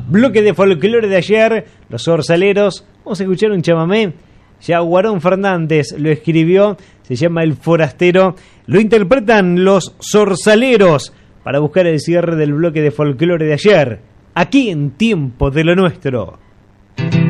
Bloque de folclore de ayer, Los Zorzaleros. Vamos a escuchar un chamamé. Ya Guarón Fernández lo escribió, se llama El Forastero. Lo interpretan Los Zorzaleros para buscar el cierre del bloque de folclore de ayer, aquí en Tiempo de lo Nuestro.